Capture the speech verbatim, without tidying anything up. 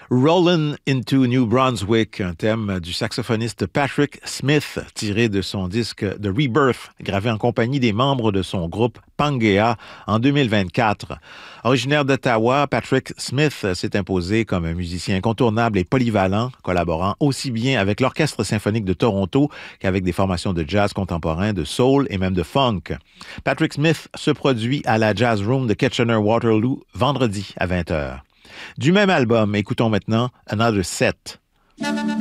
Rollin' into New Brunswick, un thème du saxophoniste Patrick Smith, tiré de son disque The Rebirth, gravé en compagnie des membres de son groupe Pangea en deux mille vingt-quatre. Originaire d'Ottawa, Patrick Smith s'est imposé comme un musicien incontournable et polyvalent, collaborant aussi bien avec l'Orchestre symphonique de Toronto qu'avec des formations de jazz contemporain, de soul et même de funk. Patrick Smith se produit à la Jazz Room de Kitchener-Waterloo vendredi à vingt heures. Du même album, écoutons maintenant Another Set.